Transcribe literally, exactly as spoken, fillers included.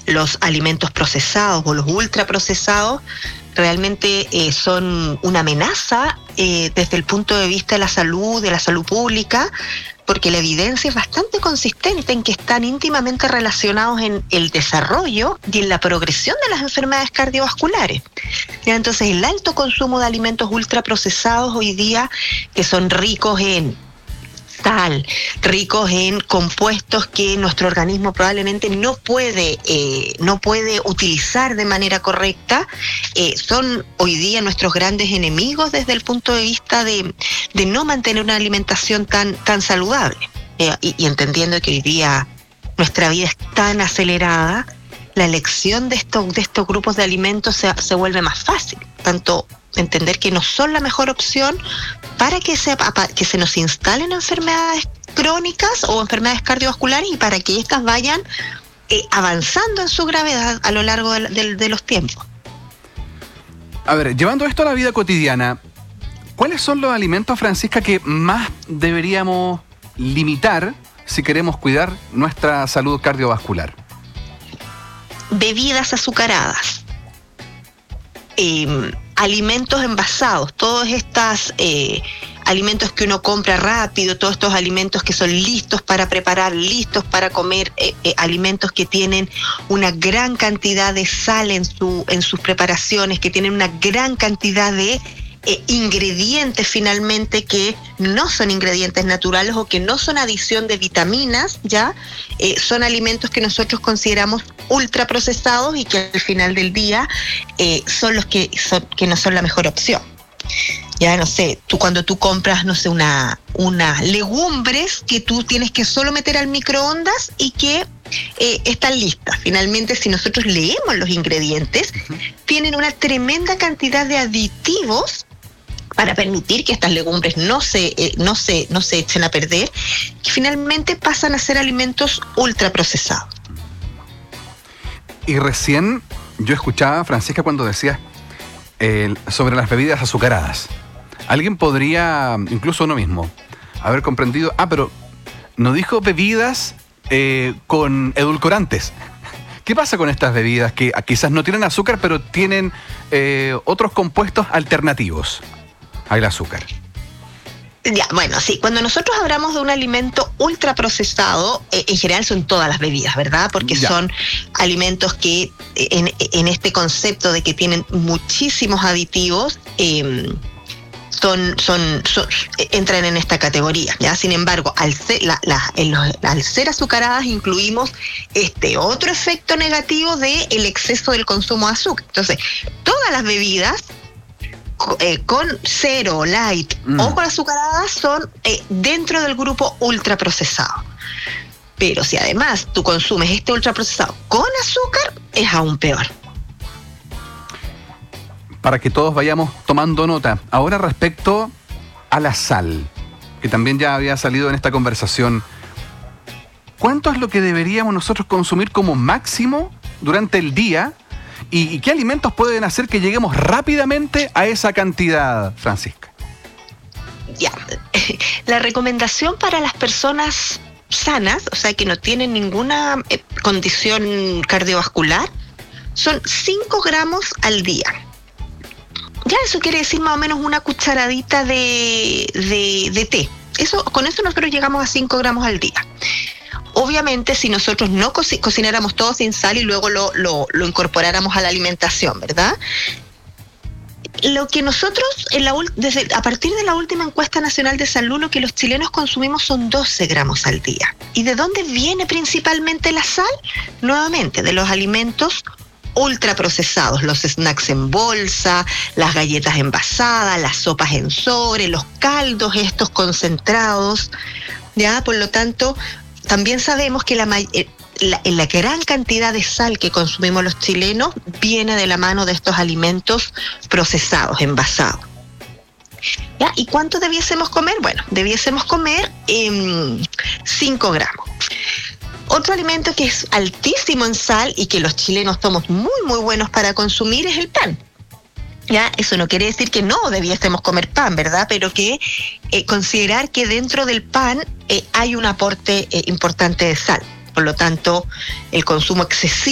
los alimentos procesados o los ultraprocesados realmente eh, son una amenaza eh, desde el punto de vista de la salud, de la salud pública, porque la evidencia es bastante consistente en que están íntimamente relacionados en el desarrollo y en la progresión de las enfermedades cardiovasculares. ¿Ya? Entonces, el alto consumo de alimentos ultraprocesados hoy día, que son ricos en sal, ricos en compuestos que nuestro organismo probablemente no puede, eh, no puede utilizar de manera correcta, eh, son hoy día nuestros grandes enemigos desde el punto de vista de, de no mantener una alimentación tan, tan saludable. Eh, y, y entendiendo que hoy día nuestra vida es tan acelerada, la elección de estos, de estos grupos de alimentos se, se vuelve más fácil, tanto entender que no son la mejor opción para que se, para que se nos instalen enfermedades crónicas o enfermedades cardiovasculares y para que éstas vayan eh, avanzando en su gravedad a lo largo de, de, de los tiempos. A ver, llevando esto a la vida cotidiana, ¿cuáles son los alimentos, Francisca, que más deberíamos limitar si queremos cuidar nuestra salud cardiovascular? Bebidas azucaradas. Eh, alimentos envasados, todos estos eh, alimentos que uno compra rápido, todos estos alimentos que son listos para preparar, listos para comer, eh, eh, alimentos que tienen una gran cantidad de sal en, su, en sus preparaciones, que tienen una gran cantidad de eh, ingredientes finalmente que no son ingredientes naturales o que no son adición de vitaminas, ¿ya? Eh, son alimentos que nosotros consideramos ultraprocesados y que al final del día eh, son los que, son, que no son la mejor opción. Ya no sé, tú cuando tú compras, no sé, una, una legumbres que tú tienes que solo meter al microondas y que eh, están listas. Finalmente, si nosotros leemos los ingredientes, uh-huh. tienen una tremenda cantidad de aditivos para permitir que estas legumbres no se, eh, no se, no se echen a perder, que finalmente pasan a ser alimentos ultraprocesados. Y recién yo escuchaba, Francisca, cuando decías eh, sobre las bebidas azucaradas. Alguien podría, incluso uno mismo, haber comprendido, ah, pero no dijo bebidas eh, con edulcorantes. ¿Qué pasa con estas bebidas que quizás no tienen azúcar, pero tienen eh, otros compuestos alternativos al azúcar? Ya, bueno, sí, cuando nosotros hablamos de un alimento ultraprocesado, eh, en general son todas las bebidas, ¿verdad? Porque ya. son alimentos que en, en este concepto de que tienen muchísimos aditivos, eh, son, son, son, entran en esta categoría, ¿ya? Sin embargo, al ser, la, la, en los, al ser azucaradas incluimos este otro efecto negativo del exceso del consumo de azúcar. Entonces, todas las bebidas Eh, con cero, light mm. o con azucaradas son eh, dentro del grupo ultraprocesado. Pero si además tú consumes este ultraprocesado con azúcar, es aún peor. Para que todos vayamos tomando nota. Ahora respecto a la sal, que también ya había salido en esta conversación, ¿cuánto es lo que deberíamos nosotros consumir como máximo durante el día? ¿Y qué alimentos pueden hacer que lleguemos rápidamente a esa cantidad, Francisca? Ya, la recomendación para las personas sanas, o sea, que no tienen ninguna eh, condición cardiovascular, son cinco gramos al día. Ya eso quiere decir más o menos una cucharadita de, de, de té. Eso, con eso nosotros llegamos a cinco gramos al día. Obviamente, si nosotros no co- cocináramos todo sin sal y luego lo, lo, lo incorporáramos a la alimentación, ¿verdad? Lo que nosotros, en la, desde, a partir de la última encuesta nacional de salud, lo que los chilenos consumimos son doce gramos al día. ¿Y de dónde viene principalmente la sal? Nuevamente, de los alimentos ultraprocesados, los snacks en bolsa, las galletas envasadas, las sopas en sobre, los caldos estos concentrados, ¿ya? Por lo tanto, también sabemos que la, la, la gran cantidad de sal que consumimos los chilenos viene de la mano de estos alimentos procesados, envasados. ¿Ya? ¿Y cuánto debiésemos comer? Bueno, debiésemos comer eh, cinco gramos. Otro alimento que es altísimo en sal y que los chilenos somos muy, muy buenos para consumir es el pan. Ya, eso no quiere decir que no debiésemos comer pan, ¿verdad? Pero que eh, considerar que dentro del pan eh, hay un aporte eh, importante de sal. Por lo tanto, el consumo excesivo